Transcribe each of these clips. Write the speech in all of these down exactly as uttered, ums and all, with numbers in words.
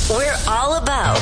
We're all about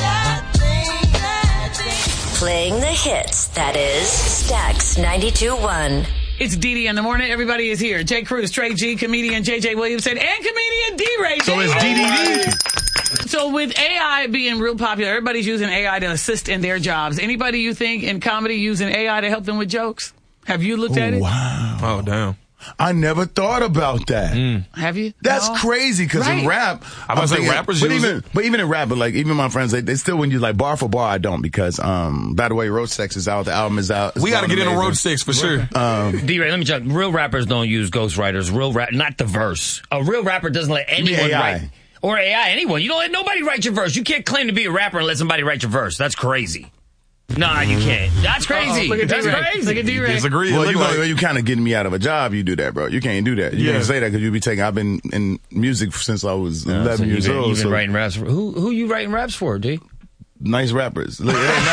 playing the hits. That is Stax ninety-two point one. It's Dee Dee in the morning. Everybody is here. Jay Cruz, Trey G, comedian J J Williamson, and comedian D-Ray. So it's D D D. So with A I being real popular, everybody's using A I to assist in their jobs. Anybody you think in comedy using A I to help them with jokes? Have you looked Oh, at it? wow. Oh, damn. I never thought about that. Mm. Have you? That's No? crazy because Right. in rap, I was like, rappers but use even it. but even in rap, but like even my friends, they, they still when you like bar for bar, I don't because um by the way, Road Sex is out, the album is out. It's We got to going get into amazing. Road Six for sure. Um, D-Ray, let me check. Real rappers don't use ghostwriters. Real rap, not the verse. A real rapper doesn't let mean anyone A I? write. Or A I, anyone. You don't let nobody write your verse. You can't claim to be a rapper and let somebody write your verse. That's crazy. Nah, you can't. That's crazy. Look at That's D-Ray. crazy. Look at D-Ray. Disagree. well, It you look go, like- you kind of getting me out of a job. You do that, bro. You can't do that. You Yeah. can't say that because you be taking. I've been in music since I was Uh, eleven so years you've been, old. You've been so writing raps for, who, who you writing raps for, D? nice rappers. Look, it don't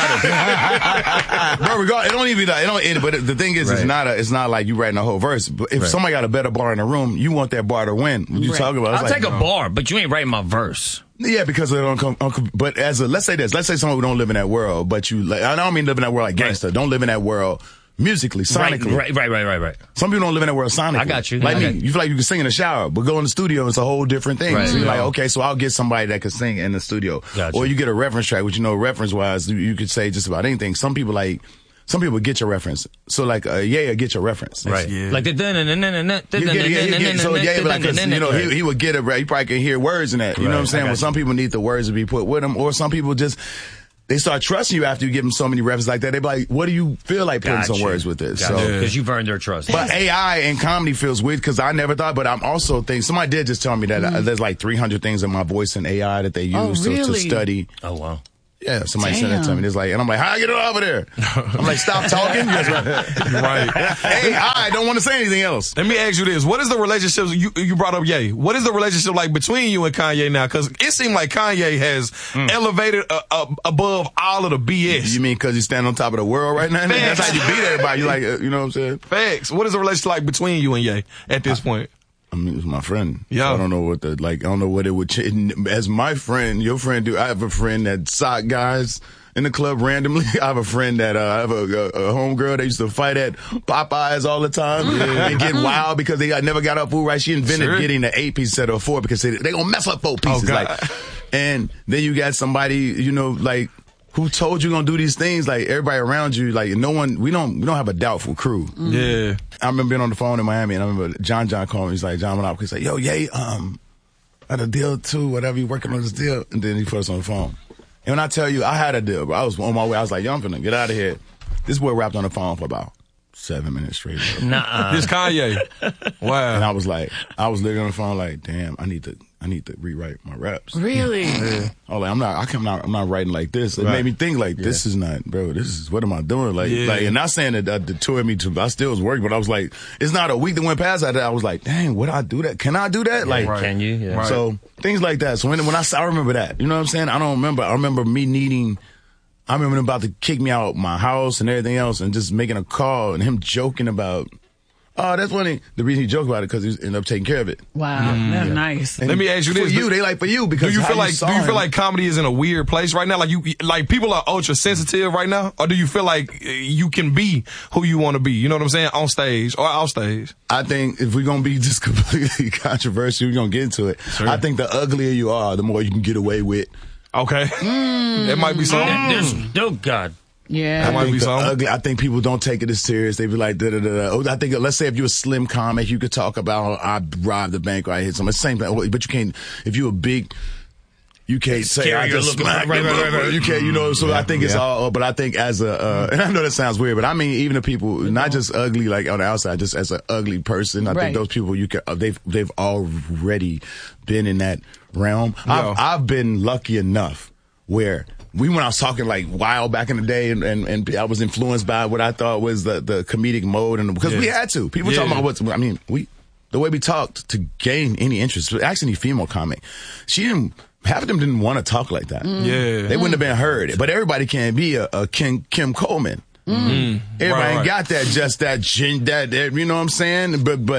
matter, bro. Regard, it don't even be that. It don't. It, but the thing is, Right. it's not. A, it's not like you writing a whole verse. But if Right. somebody got a better bar in the room, you want that bar to win. What you Right. talking about? It's I'll like, take a bar, but you ain't writing my verse. Yeah, because it don't come. Unco- but as a let's say this, let's say someone who don't live in that world, but you like. I don't mean live in that world like gangster. Right. Don't live in that world musically, sonically. Right, right, right, right, right. Some people don't live in that world sonically. I got you. Like I me, got you. you feel like you can sing in the shower, but go in the studio, it's a whole different thing. Right. So you're Yeah. like, okay, so I'll get somebody that can sing in the studio. Got you. Or you get a reference track, which you know, reference wise, you, you could say just about anything. Some people like, some people get your reference. So like, uh, yeah, get your reference. Right. Yeah. Like the dun dun dun dun dun You dun get, yeah, you dun get, so dun yeah, dun like, 'cause, dun you know, dun. he, he would get it. He probably can hear words in that. You know Right. what I'm saying? I got Well, some you. people need the words to be put with them, or some people just they start trusting you after you give them so many references like that. They be like, "What do you feel like putting Got some you. words with this?" Got So, you. Because you've earned their trust. but A I and comedy feels weird because I never thought. But I'm also thinking somebody did just tell me that uh, there's like three hundred things in my voice in A I that they use Oh, to, to really? study. Oh, wow. Yeah, somebody said that to Damn. me. It's like, and I'm like, how I get it over there? I'm like, stop talking. Yes, right. Right. A I don't want to say anything else. Let me ask you this. What is the relationship, you you brought up Ye. What is the relationship like between you and Kanye now? Because it seemed like Kanye has elevated uh, uh, above all of the B S. You mean because you stand on top of the world right now? That's Facts. how you beat everybody. You like, uh, you know what I'm saying? Facts. What is the relationship like between you and Ye at this point? I mean, it's my friend. Yeah. So I don't know what the, like, I don't know what it would change. As my friend, your friend, do I have a friend that sock guys in the club randomly. I have a friend that, uh, I have a, a, a homegirl that used to fight at Popeyes all the time and get wild because they got, never got up food right. She invented Sure. getting the eight piece instead of four because they, they gonna mess up four pieces. God. Like, and then you got somebody, you know, like, who told you gonna do these things? Like everybody around you, like no one, we don't, we don't have a doubtful crew. Yeah. I remember being on the phone in Miami, and I remember John John called me. He's like, John went out. He's like, yo, yay, um, I had a deal too, whatever, you working on this deal. And then he put us on the phone. And when I tell you, I had a deal, bro. I was on my way. I was like, yo, I'm finna get out of here. This boy rapped on the phone for about seven minutes straight. Bro. Nuh-uh. This Kanye. And Wow. I was like, I was literally on the phone like, damn, I need to, I need to rewrite my raps. Really? Yeah. I was like, I'm not, I come out, I'm not writing like this. It Right. made me think like, this is not, bro, this is, what am I doing? Like, Yeah. like, and not saying that that detoured me to, I still was working, but I was like, it's not a week that went past that. I was like, dang, would I do that? Can I do that? Like, Right. Can you? Yeah. Right. so things like that. So when, when I, I remember that, you know what I'm saying? I don't remember, I remember me needing, I remember him about to kick me out my house and everything else and just making a call and him joking about, oh, that's when he, the reason he joked about it because he ended up taking care of it. Wow. That's nice. And Let me ask you for this. you, they like for you because Do you how feel like saw do you him. feel like comedy is in a weird place right now? Like you like people are ultra sensitive right now, or do you feel like uh, you can be who you want to be? You know what I'm saying? On stage or off stage? I think if we're going to be just completely controversial, we're going to get into it. I think the uglier you are, the more you can get away with. Okay, that might be something. There's, oh, God. Yeah. That might I think be the something. ugly, I think people don't take it as serious. They be like, da da da da. Oh, I think, let's say if you're a slim comic, you could talk about, I robbed the bank or I hit someone. It's the same thing. But you can't, if you're a big, you can't say, Scary, I you're just looking- smacked right, them. right, right, right. You can't, you know, so I think it's Yeah. all, but I think as a, uh, and I know that sounds weird, but I mean, even the people, not just ugly, like on the outside, just as an ugly person, I Right. think those people, you can, uh, they've, they've already been in that realm. Yeah. I've, I've been lucky enough where, we when I was talking like wild back in the day, and, and, and I was influenced by what I thought was the, the comedic mode, and because we Yeah. had to. People Yeah. talking about what's. I mean, we the way we talked to gain any interest. Actually, any female comic, she didn't. Half of them didn't want to talk like that. Yeah. They wouldn't have been heard. But everybody can't be a, a Kim, Kim Coleman. Mm. Everybody Right, ain't right. got that. Just that. That, that. You know what I'm saying? But but.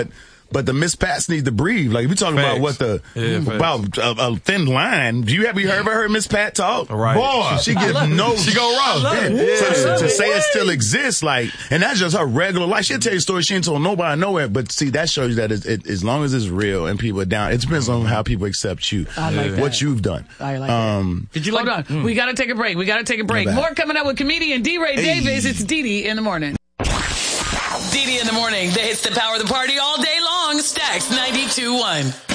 But the Miss Pats need to breathe. Like, we talking Facts. about what the, Yeah, about a, a thin line. Do you have you ever heard Miss Pat talk? Right. Boy, she gives no. She go raw. Yeah. Yeah. So to, to say it still exists, like, and that's just her regular life. She'll tell you a story she ain't told nobody nowhere. But see, that shows you that it, it, as long as it's real and people are down, it depends on how people accept you. I like what that. you've done. I like um, that. Did you Hold on. Mm. We got to take a break. We got to take a break. Go back. More coming up with comedian D. Ray Hey. Davis. It's Dee Dee in the morning. Dee Dee in the morning. The hits that power the party all day long. Stacks ninety-two point one.